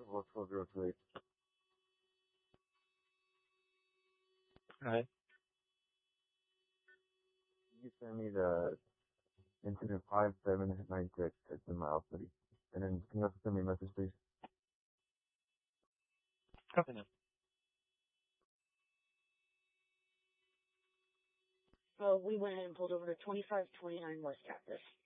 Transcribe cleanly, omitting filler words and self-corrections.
44028. Alright. You send me the incident 5796 at the Mile City. And then can you also send me a message, please? Copy that. So we went ahead and pulled over to 2529 West Cactus.